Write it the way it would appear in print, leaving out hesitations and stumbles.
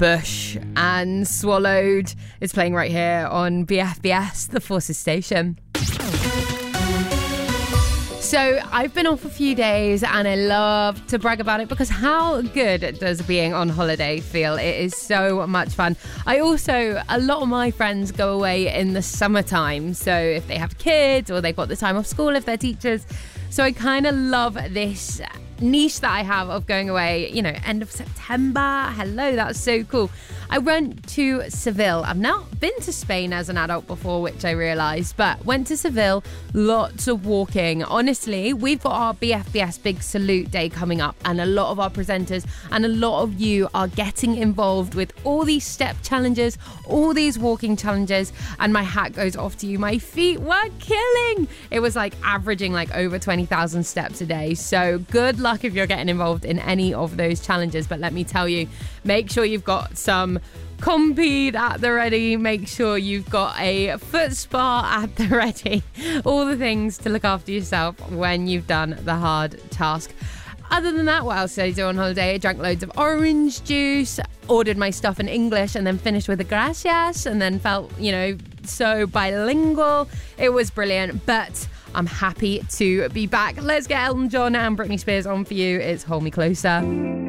Bush and Swallowed. It's playing right here on BFBS, the Forces station. So I've been off a few days and I love to brag about it because how good does being on holiday feel? It is so much fun. A lot of my friends go away in the summertime. So if they have kids or they've got the time off school, if they're teachers. So I kind of love this niche that I have of going away, end of September. Hello, that's so cool. I went to Seville. I've not been to Spain as an adult before, which I realised, but went to Seville, lots of walking. Honestly, we've got our BFBS Big Salute Day coming up, and a lot of our presenters and a lot of you are getting involved with all these step challenges, all these walking challenges, and my hat goes off to you. My feet were killing. It was averaging over 20,000 steps a day. So good luck if you're getting involved in any of those challenges. But let me tell you, make sure you've got some Compeed at the ready. Make sure you've got a foot spa at the ready. All the things to look after yourself when you've done the hard task. Other than that, what else did I do on holiday? I drank loads of orange juice, ordered my stuff in English, and then finished with a gracias, and then felt, so bilingual. It was brilliant, but I'm happy to be back. Let's get Elton John and Britney Spears on for you. It's Hold Me Closer.